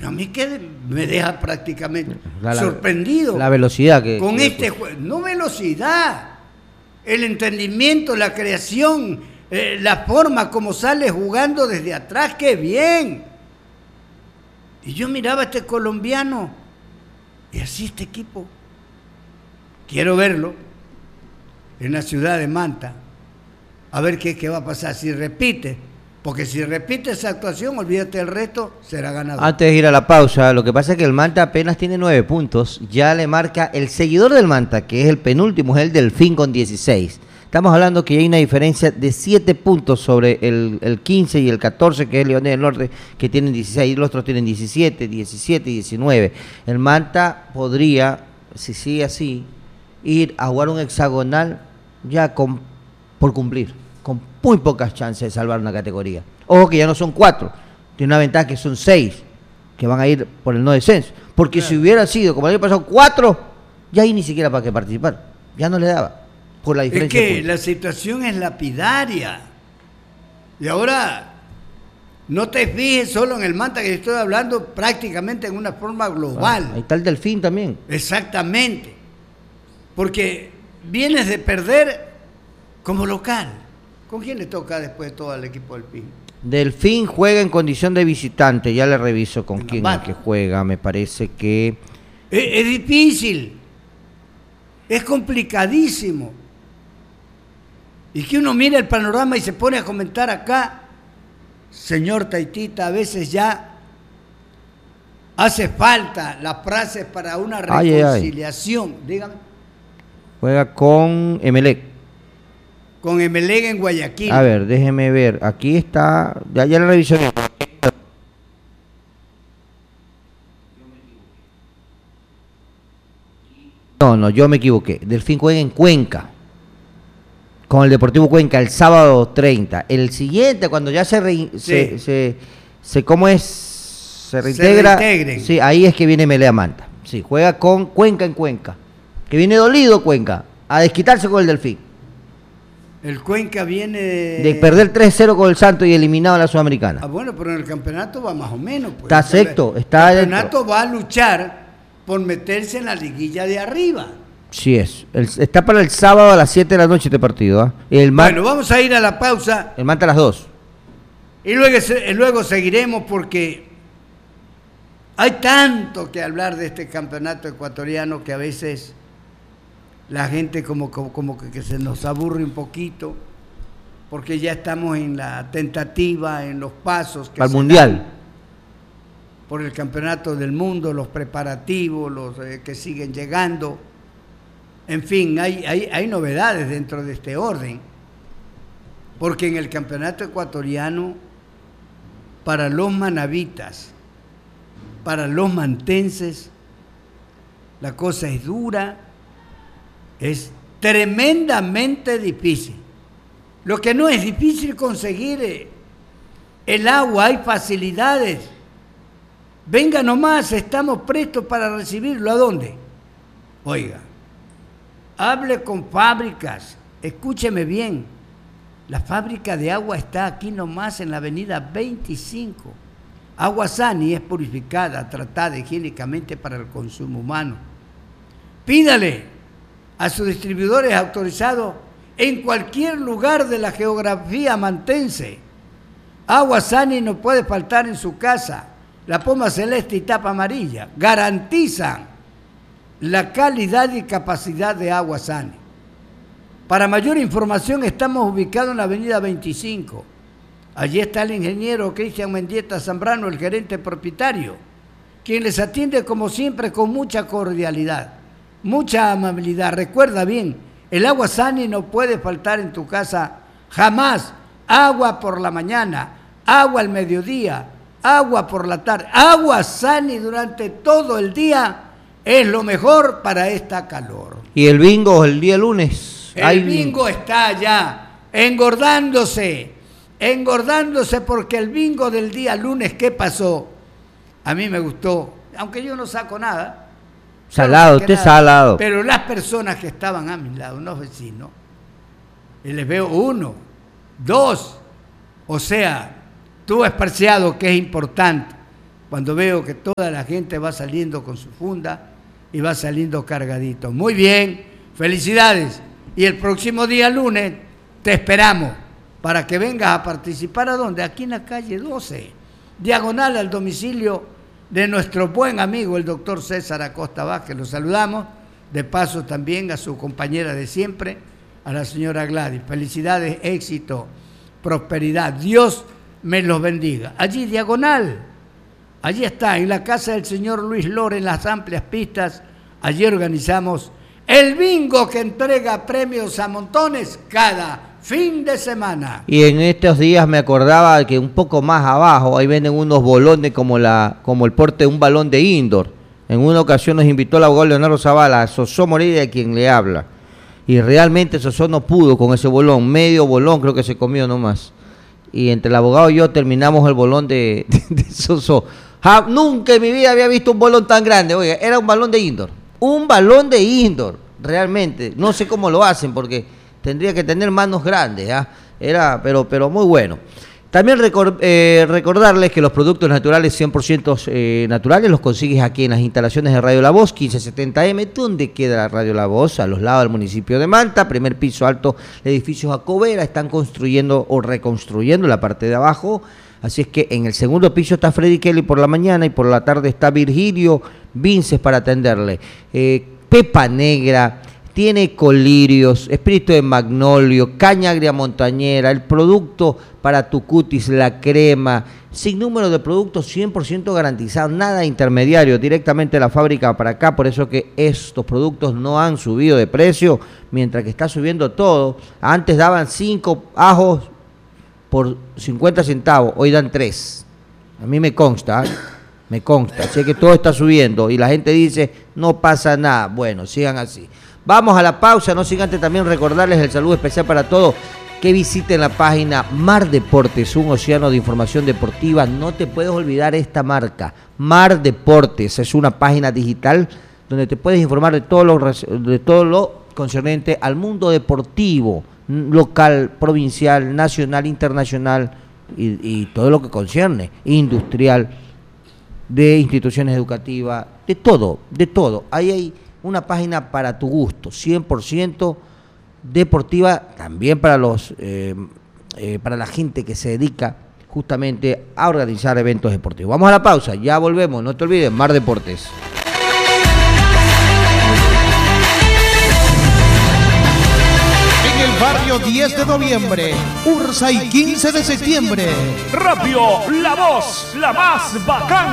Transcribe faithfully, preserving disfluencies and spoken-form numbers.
Pero a mí que me deja prácticamente la, la, sorprendido. La velocidad que... Con que este juego. No velocidad. El entendimiento, la creación, eh, la forma como sale jugando desde atrás, ¡qué bien! Y yo miraba a este colombiano y así este equipo. Quiero verlo en la ciudad de Manta, a ver qué, qué va a pasar, si repite, porque si repite esa actuación, olvídate del resto, será ganador. Antes de ir a la pausa, lo que pasa es que el Manta apenas tiene nueve puntos, ya le marca el seguidor del Manta, que es el penúltimo, es el Delfín con dieciséis. Estamos hablando que hay una diferencia de siete puntos sobre el, el quince y el catorce, que es Leones del Norte, que tienen dieciséis, y los otros tienen diecisiete, diecisiete y diecinueve. El Manta podría, si sigue así, ir a jugar un hexagonal ya con, por cumplir, con muy pocas chances de salvar una categoría. Ojo que ya no son cuatro, tiene una ventaja que son seis, que van a ir por el no descenso. Porque claro, si hubiera sido, como el año pasado, cuatro, ya ahí ni siquiera para qué participar, ya no le daba, por la diferencia. Es que la situación es lapidaria. Y ahora, no te fijes solo en el Manta, que estoy hablando prácticamente en una forma global. Ah, ahí está el Delfín también. Exactamente. Porque vienes de perder como local. ¿Con quién le toca después todo al equipo del Delfín? Delfín juega en condición de visitante, ya le reviso con quién es que juega, me parece que... Es, es difícil, es complicadísimo. Y que uno mira el panorama y se pone a comentar acá, señor Taitita, a veces ya hace falta las frases para una reconciliación. Ay, ay. Dígame. Juega con Emelec. Con Emelec en Guayaquil. A ver, déjeme ver. Aquí está. Ya, ya la revisé. No, no, yo me equivoqué. Delfín juega en Cuenca. Con el Deportivo Cuenca el sábado treinta. El siguiente, cuando ya se, re, sí. se, se, se ¿cómo es? Se reintegra. Se sí, ahí es que viene Melea Manta. Sí, juega con Cuenca en Cuenca. Que viene dolido Cuenca, a desquitarse con el Delfín. El Cuenca viene de, de perder tres cero con el Santos y eliminado a la Sudamericana. Ah, bueno, pero en el campeonato va más o menos. Pues. Está sexto, está el campeonato dentro. Va a luchar por meterse en la liguilla de arriba. Sí es. El, está para el sábado a las siete de la noche este partido. ¿eh? El bueno, vamos a ir a la pausa. El Manta a las dos. Y luego, luego seguiremos porque hay tanto que hablar de este campeonato ecuatoriano que a veces la gente como, como, como que, que se nos aburre un poquito porque ya estamos en la tentativa, en los pasos que al se mundial dan por el campeonato del mundo, los preparativos, los eh, que siguen llegando. En fin, hay, hay, hay novedades dentro de este orden, porque en el campeonato ecuatoriano, para los manavitas, para los mantenses, la cosa es dura, es tremendamente difícil. Lo que no es difícil conseguir el agua, hay facilidades. Venga nomás, estamos prestos para recibirlo. ¿A dónde? Oiga, hable con fábricas, escúcheme bien. La fábrica de agua está aquí nomás en la avenida veinticinco. Agua Sani es purificada, tratada higiénicamente para el consumo humano. Pídale a sus distribuidores autorizados en cualquier lugar de la geografía mantense. Agua Sani no puede faltar en su casa. La poma celeste y tapa amarilla garantizan la calidad y capacidad de Agua Sani. Para mayor información estamos ubicados en la avenida veinticinco. Allí está el ingeniero Cristian Mendieta Zambrano, el gerente propietario, quien les atiende como siempre con mucha cordialidad, mucha amabilidad. Recuerda bien, el Agua Sani no puede faltar en tu casa jamás. Agua por la mañana, agua al mediodía, agua por la tarde. Agua Sani durante todo el día es lo mejor para esta calor. ¿Y el bingo el día lunes? El Hay... bingo está ya engordándose, engordándose porque el bingo del día lunes, ¿qué pasó? A mí me gustó, aunque yo no saco nada. Salado, usted salado. Pero las personas que estaban a mi lado, unos vecinos, y les veo uno, dos, o sea, tú esparciado, que es importante, cuando veo que toda la gente va saliendo con su funda y va saliendo cargadito. Muy bien, felicidades. Y el próximo día lunes te esperamos para que vengas a participar. ¿A dónde? Aquí en la calle doce, diagonal al domicilio de nuestro buen amigo, el doctor César Acosta Vázquez. Lo saludamos. De paso también a su compañera de siempre, a la señora Gladys. Felicidades, éxito, prosperidad. Dios me los bendiga. Allí, diagonal. Allí está, en la casa del señor Luis Lore, en las amplias pistas. Allí organizamos el bingo que entrega premios a montones cada fin de semana. Y en estos días me acordaba que un poco más abajo, ahí venden unos bolones como, la, como el porte de un balón de indoor. En una ocasión nos invitó el abogado Leonardo Zavala a Sosó Moreira, a quien le habla. Y realmente Sosó no pudo con ese bolón, medio bolón creo que se comió nomás. Y entre el abogado y yo terminamos el bolón de, de, de Sosó. Ja, nunca en mi vida había visto un bolón tan grande. Oiga, era un balón de indoor. Un balón de indoor, realmente. No sé cómo lo hacen porque tendría que tener manos grandes. ¿eh? Era, pero, pero muy bueno. También record, eh, recordarles que los productos naturales cien por ciento eh, naturales los consigues aquí en las instalaciones de Radio La Voz, quince setenta eme. ¿Dónde queda la Radio La Voz? A los lados del municipio de Manta, primer piso alto, edificios Jacobera. Están construyendo o reconstruyendo la parte de abajo. Así es que en el segundo piso está Freddy Kelly por la mañana y por la tarde está Virgilio Vinces para atenderle. Eh, Pepa Negra, tiene colirios, espíritu de magnolio, caña agria montañera, el producto para tu cutis, la crema, sin número de productos cien por ciento garantizados, nada intermediario, directamente de la fábrica para acá. Por eso que estos productos no han subido de precio, mientras que está subiendo todo. Antes daban cinco ajos por cincuenta centavos, hoy dan tres. A mí me consta, ¿eh? me consta. Sé que todo está subiendo y la gente dice, no pasa nada. Bueno, sigan así. Vamos a la pausa, no sin antes también recordarles el saludo especial para todos, que visiten la página Mar Deportes, un océano de información deportiva. No te puedes olvidar esta marca, Mar Deportes, es una página digital donde te puedes informar de todo lo, de todo lo concerniente al mundo deportivo, local, provincial, nacional, internacional y, y todo lo que concierne, industrial, de instituciones educativas, de todo, de todo. Ahí hay una página para tu gusto, cien por ciento deportiva, también para los eh, eh, para la gente que se dedica justamente a organizar eventos deportivos. Vamos a la pausa, ya volvemos, no te olvides, Mar Deportes. En el barrio diez de noviembre, Ursa y quince de septiembre. Radio La Voz, la más bacán.